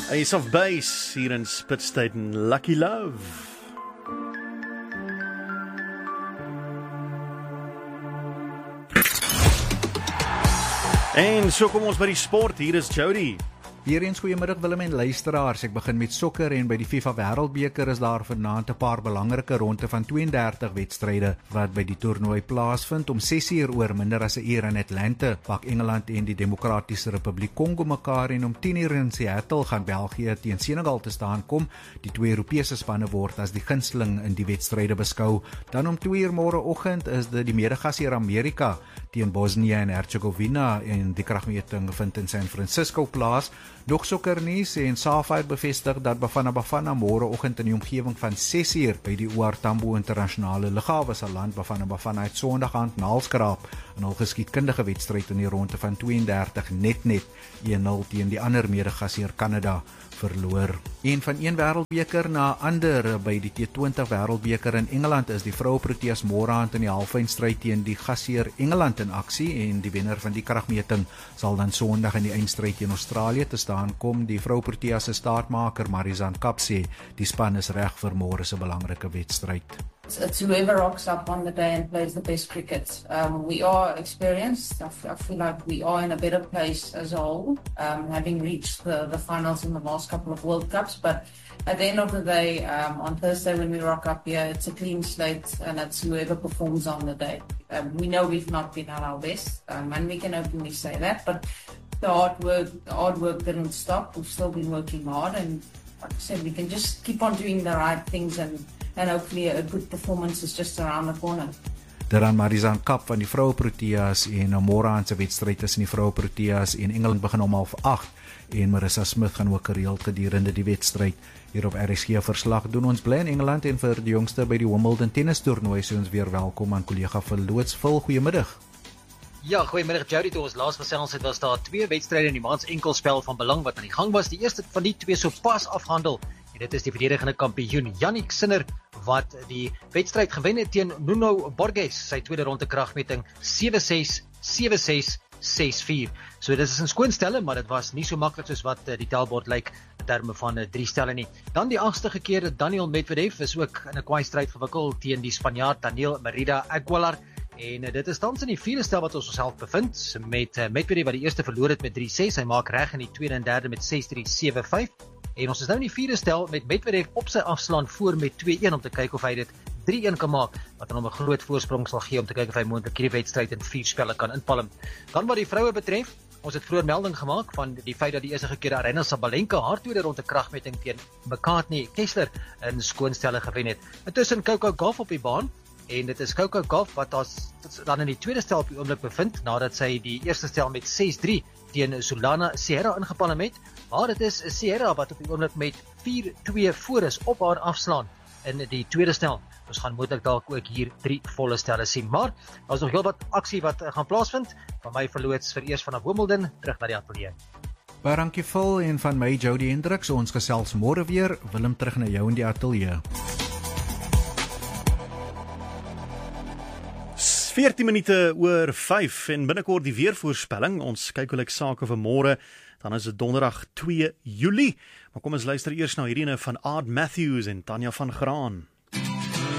Ace of Base hier in Spitstyd en Lucky Love. En so kom ons by die sport, hier is Jody. Weer eens goeiemiddag Willem en luisteraars. Ek begin met sokker en by die FIFA Wêreldbeker is daar vanaand 'n paar belangrike ronde van 32 wedstryde wat by die toernooi plaasvind. Om 6:00 oor minder as 'n uur in Atlanta pak Engeland en die Demokratiese Republiek Kongo mekaar en om 10:00 in Seattle gaan België teen Senegal te staan kom. Die twee Europese spanne word as die gunsteling in die wedstryde beskou. Dan om 2:00 môreoggend is dit die medegasheer Amerika teen Bosnië en Herzegovina en die kragmeting vind in San Francisco plaas. Nog sokkernuus en Safa het bevestig dat Bafana môreoggend in die omgewing van 6:00 by die OR Tambo internasionale lughawe sal land. Bafana het Sondag aan naalskraap in hul geskiedkundige wedstryd in die ronde van 32 net 1-0 teen die ander medegasheer Kanada verloor. En van een wêreldbeker na ander by die T20 wêreldbeker in Engeland is die vroue Proteas môreaand in die halfeindstryd teen die gasheer Engeland in aksie en die wenner van die kragmeting sal dan Sondag in die eindstryd teen Australië te staan kom. Die vroue Proteas se staatmaker Marizanne Kapp sê die span is reg vir môre se belangrike wedstryd. It's whoever rocks up on the day and plays the best cricket. We are experienced. I feel like we are in a better place as a whole, having reached the finals in the last couple of World Cups. But at the end of the day, on Thursday when we rock up here, it's a clean slate and it's whoever performs on the day. We know we've not been at our best, and we can openly say that. But the hard work didn't stop. We've still been working hard, and like I said, we can just keep on doing the right things and hopefully a good performance is just around the corner. Daaraan Marizanne Kapp van die vroue Proteas en môreaand se wedstryd tussen die vroue Proteas en Engeland begin om 7:30 en Marissa Smith gaan ook gereeld gedurende die wedstryd hier op RSG verslag doen. Ons bly in Engeland en vir die jongste by die Wimbledon tennis toernooi sê ons weer welkom aan kollega Verloots. Goeiemiddag. Ja, goeiemiddag Jody. Toe ons laas gesels het, was daar 2 wedstryde in die mans enkelspel van belang wat aan die gang was. Die eerste van die 2 sopas afgehandel. En dit is die verdedigende kampioen Jannik Sinner wat die wedstryd gewen het teen Nuno Borges, sy tweede ronde kragmeting 7-6, 7-6, 6-4. So dit is 'n skoonstelle, maar dit was nie so maklik soos wat die tellbord lyk in terme van 3 stelle nie. Dan die 8ste gekeerde Daniel Medvedev is ook in 'n kwaai stryd gewikkel teen die Spanjaard Daniel Merida Aguilar. En dit is tans in die 4de stel wat ons onsself bevind met Medvedev wat die eerste verloor het met 3-6. Hy maak reg in die tweede en derde met 6-3, 7-5. En ons is nou in die 4de stel met Medvedev op sy afslaan voor met 2-1 om te kyk of hy dit 3-1 kan maak, wat hom 'n groot voorsprong sal gee om te kyk of hy moontlik hierdie wedstryd in 4 spelle kan inpalm. Dan wat die vroue betref, ons het vroeër melding gemaak van die feit dat die eerste gekeerde Aryna Sabalenka haar tweede ronde kragmeting teen McCartney Kessler in skoonstelle gewen het. Intussen Coco Gauff op die baan. En dit is Coco Gauff wat dan in die tweede stel op die oomblik bevind, nadat sy die eerste stel met 6-3 teen Solana Sierra ingepalm het. Maar dit is Sierra wat op die oomblik met 4-2 voor is op haar afslaan in die tweede stel. Ons gaan moontlik dalk ook hier 3 volle stelle sien. Maar daar is nog heel wat aksie wat gaan plaasvind. Van my Verloots vereers vanaf Wimbledon terug na die ateljee. Baie dankie Phil en van my Jody Hendriks. Ons gesels môre weer. Willem terug na jou in die ateljee. 14 minute oor 5 en binnekort die weervoorspelling. Ons kyk hoe lyk sake vir môre. Dan is dit donderdag 2 Julie. Maar kom ons luister eers na hierdie ene van Art Matthews en Tanya van Graan.